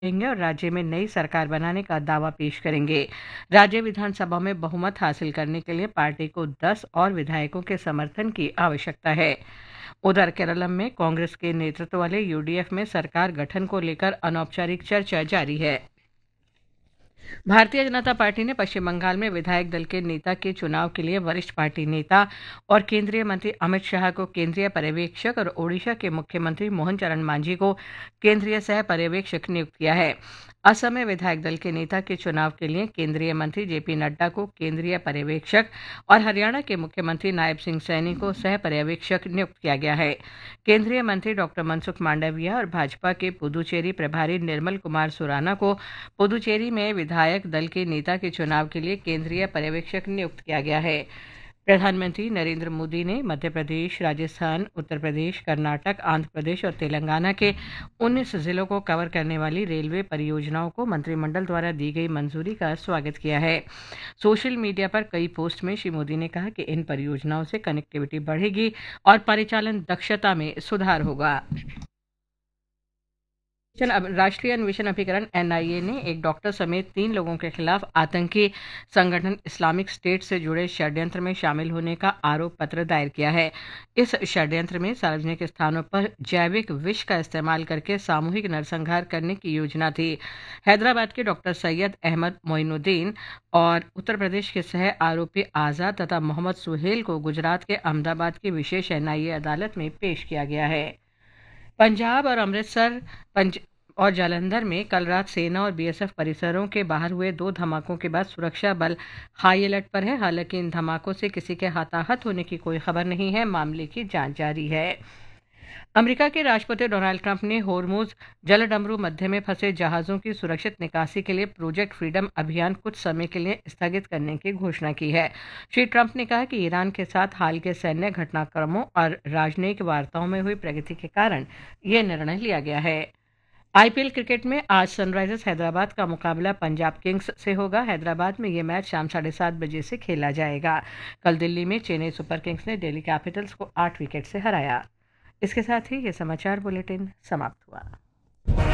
करेंगे और राज्य में नई सरकार बनाने का दावा पेश करेंगे। राज्य विधानसभा में बहुमत हासिल करने के लिए पार्टी को 10 और विधायकों के समर्थन की आवश्यकता है। उधर केरलम में कांग्रेस के नेतृत्व वाले यूडीएफ में सरकार गठन को लेकर अनौपचारिक चर्चा जारी है। भारतीय जनता पार्टी ने पश्चिम बंगाल में विधायक दल के नेता के चुनाव के लिए वरिष्ठ पार्टी नेता और केंद्रीय मंत्री अमित शाह को केंद्रीय पर्यवेक्षक और ओडिशा के मुख्यमंत्री मोहन चरण मांझी को केंद्रीय सह पर्यवेक्षक नियुक्त किया है। असम में विधायक दल के नेता के चुनाव के लिए केंद्रीय मंत्री जेपी नड्डा को केंद्रीय पर्यवेक्षक और हरियाणा के मुख्यमंत्री नायब सिंह सैनी को सह पर्यवेक्षक नियुक्त किया गया है। केंद्रीय मंत्री डॉक्टर मनसुख मांडविया और भाजपा के पुदुचेरी प्रभारी निर्मल कुमार सुराना को पुदुचेरी में विधायक दल के नेता के चुनाव के लिए केंद्रीय पर्यवेक्षक नियुक्त किया गया है। प्रधानमंत्री नरेंद्र मोदी ने मध्य प्रदेश, राजस्थान, उत्तर प्रदेश, कर्नाटक, आंध्र प्रदेश और तेलंगाना के 19 जिलों को कवर करने वाली रेलवे परियोजनाओं को मंत्रिमंडल द्वारा दी गई मंजूरी का स्वागत किया है। सोशल मीडिया पर कई पोस्ट में श्री मोदी ने कहा कि इन परियोजनाओं से कनेक्टिविटी बढ़ेगी और परिचालन दक्षता में सुधार होगा। राष्ट्रीय अन्वेषण अभिकरण एनआईए ने एक डॉक्टर समेत 3 लोगों के खिलाफ आतंकी संगठन इस्लामिक स्टेट से जुड़े षड्यंत्र में शामिल होने का आरोप पत्र दायर किया है। इस षड्यंत्र में सार्वजनिक स्थानों पर जैविक विष का इस्तेमाल करके सामूहिक नरसंहार करने की योजना थी। हैदराबाद के डॉक्टर सैयद अहमद मोइनुद्दीन और उत्तर प्रदेश के सह आरोपी आज़ाद तथा मोहम्मद सुहेल को गुजरात के अहमदाबाद की विशेष एनआईए अदालत में पेश किया गया है। पंजाब और अमृतसर और जालंधर में कल रात सेना और बीएसएफ परिसरों के बाहर हुए 2 धमाकों के बाद सुरक्षा बल हाई अलर्ट पर है। हालांकि इन धमाकों से किसी के हताहत होने की कोई खबर नहीं है। मामले की जांच जारी है। अमेरिका के राष्ट्रपति डोनाल्ड ट्रंप ने होर्मुज जलडमरू मध्य में फंसे जहाजों की सुरक्षित निकासी के लिए प्रोजेक्ट फ्रीडम अभियान कुछ समय के लिए स्थगित करने की घोषणा की है। श्री ट्रंप ने कहा कि ईरान के साथ हाल के सैन्य घटनाक्रमों और राजनयिक वार्ताओं में हुई प्रगति के कारण यह निर्णय लिया गया है। आईपीएल क्रिकेट में आज सनराइजर्स हैदराबाद का मुकाबला पंजाब किंग्स से होगा। हैदराबाद में यह मैच शाम 7:30 बजे से खेला जाएगा। कल दिल्ली में चेन्नई सुपर किंग्स ने दिल्ली कैपिटल्स को 8 विकेट से हराया। इसके साथ ही यह समाचार बुलेटिन समाप्त हुआ।